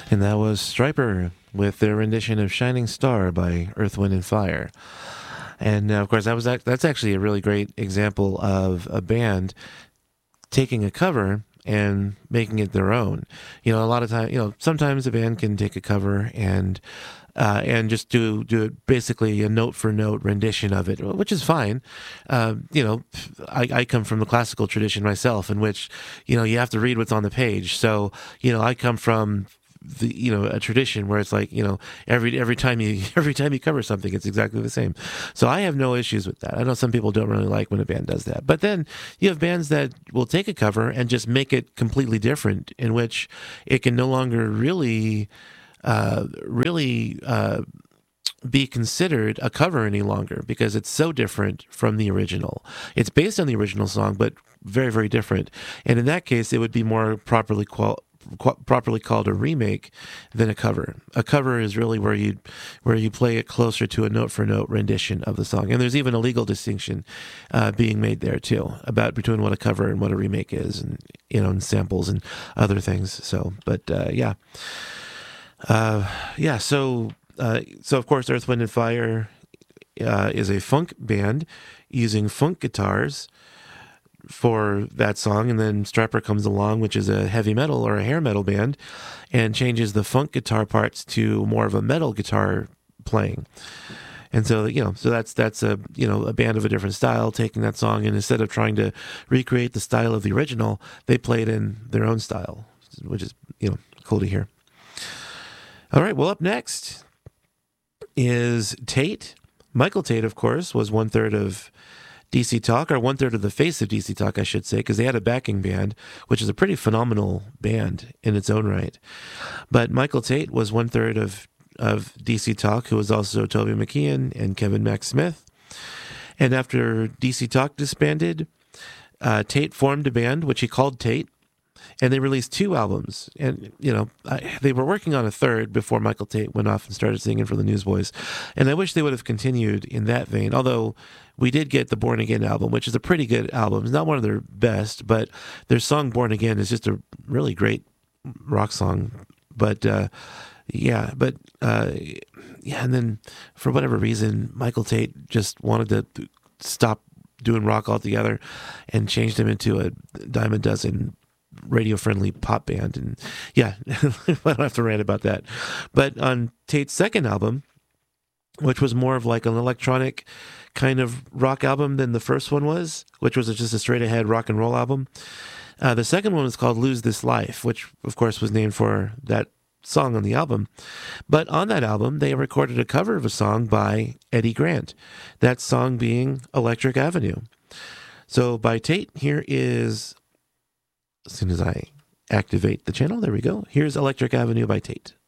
And that was Striper with their rendition of Shining Star by Earth, Wind, and Fire. And of course, that's actually a really great example of a band taking a cover and making it their own. You know, a lot of times, sometimes a band can take a cover and just do it basically a note for note rendition of it, which is fine. I come from the classical tradition myself, in which you have to read what's on the page. So I come from a tradition where it's like every time you cover something, it's exactly the same. So I have no issues with that. I know some people don't really like when a band does that, but then you have bands that will take a cover and just make it completely different, in which it can no longer really be considered a cover any longer, because it's so different from the original. It's based on the original song, but very, very different. And in that case, it would be more properly called a remake than a cover. A cover is really where you play it closer to a note for note rendition of the song. And there's even a legal distinction being made there too, between what a cover and what a remake is, and samples and other things. So, but yeah. So of course, Earth, Wind, and Fire is a funk band using funk guitars for that song, and then Striper comes along, which is a heavy metal or a hair metal band, and changes the funk guitar parts to more of a metal guitar playing. And so that's a band of a different style taking that song, and instead of trying to recreate the style of the original, they play it in their own style, which is cool to hear. All right, well, up next is Tate. Michael Tate, of course, was 1/3 of DC Talk, or 1/3 of the face of DC Talk, I should say, because they had a backing band, which is a pretty phenomenal band in its own right. But Michael Tate was 1/3 of DC Talk, who was also Toby McKeon and Kevin Mac Smith. And after DC Talk disbanded, Tate formed a band, which he called Tate. And they released 2 albums. And, they were working on a third before Michael Tate went off and started singing for the Newsboys. And I wish they would have continued in that vein. Although we did get the Born Again album, which is a pretty good album. It's not one of their best, but their song Born Again is just a really great rock song. But, and then for whatever reason, Michael Tate just wanted to stop doing rock altogether and changed him into a dime a dozen radio-friendly pop band. And yeah, I don't have to rant about that. But on Tate's second album, which was more of like an electronic kind of rock album than the first one was, which was just a straight-ahead rock and roll album, the second one was called Lose This Life, which of course was named for that song on the album. But on that album, they recorded a cover of a song by Eddie Grant, that song being Electric Avenue. So by Tate, here is, as soon as I activate the channel, there we go. Here's Electric Avenue by Tate.